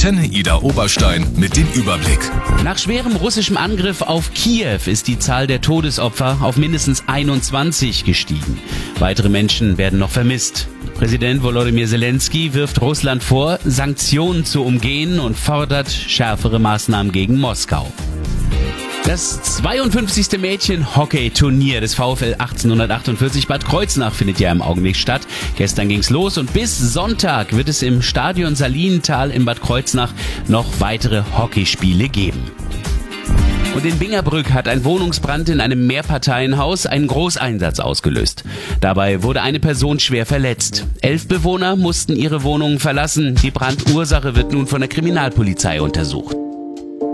Antenne Ida Oberstein mit dem Überblick. Nach schwerem russischem Angriff auf Kiew ist die Zahl der Todesopfer auf mindestens 21 gestiegen. Weitere Menschen werden noch vermisst. Präsident Volodymyr Zelensky wirft Russland vor, Sanktionen zu umgehen und fordert schärfere Maßnahmen gegen Moskau. Das 52. Mädchen-Hockey-Turnier des VfL 1848 Bad Kreuznach findet ja im Augenblick statt. Gestern ging's los und bis Sonntag wird es im Stadion Salinental in Bad Kreuznach noch weitere Hockeyspiele geben. Und in Bingerbrück hat ein Wohnungsbrand in einem Mehrparteienhaus einen Großeinsatz ausgelöst. Dabei wurde eine Person schwer verletzt. 11 Bewohner mussten ihre Wohnungen verlassen. Die Brandursache wird nun von der Kriminalpolizei untersucht.